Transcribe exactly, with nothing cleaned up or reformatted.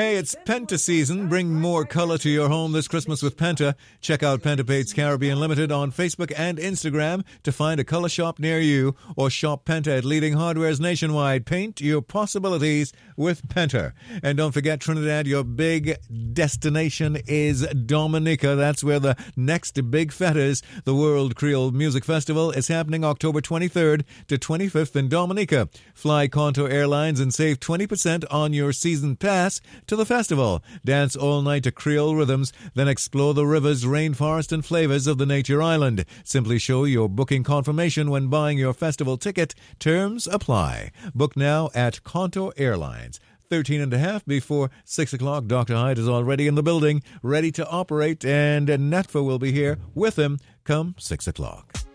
Hey, it's Penta season. Bring more color to your home this Christmas with Penta. Check out Penta Paints Caribbean Limited on Facebook and Instagram to find a color shop near you, or shop Penta at leading hardwares nationwide. Paint your possibilities with Penta. And don't forget, Trinidad, your big destination is Dominica. That's where the next big fete is. The World Creole Music Festival is happening October twenty-third to twenty-fifth in Dominica. Fly Contour Airlines and save twenty percent on your season pass to the festival. Dance all night to Creole rhythms, then explore the rivers, rainforest, and flavors of the nature island. Simply show your booking confirmation when buying your festival ticket. Terms apply. Book now at Contour Airlines. Thirteen and a half before six o'clock. Doctor Hyde is already in the building, ready to operate, and Netfa will be here with him come six o'clock.